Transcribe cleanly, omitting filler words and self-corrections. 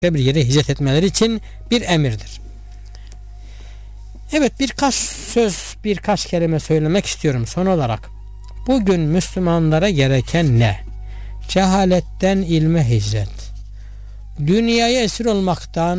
bir yere hicret etmeleri için bir emirdir. Evet, birkaç kelime söylemek istiyorum son olarak. Bugün Müslümanlara gereken ne? Cehaletten ilme hicret. Dünyaya esir olmaktan,